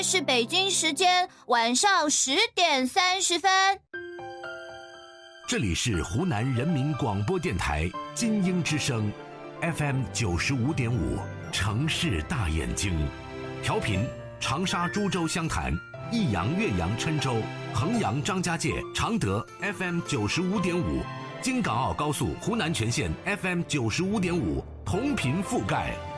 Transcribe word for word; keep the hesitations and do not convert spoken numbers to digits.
是北京时间晚上十点三十分。 这里是湖南人民广播电台金鹰之声 F M 九十五点五，城市大眼睛，调频长沙、株洲、湘潭、益阳、岳阳、郴州、衡阳、张家界、常德 F M 九十五点五，京港澳高速湖南全线 F M 九十五点五，同频覆盖。